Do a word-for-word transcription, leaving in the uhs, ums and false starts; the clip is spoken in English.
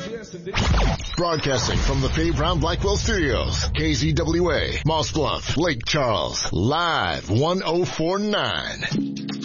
Yes, indeed. Broadcasting from the Faye Brown Blackwell Studios, K Z W A, Moss Bluff, Lake Charles, live one oh four point nine.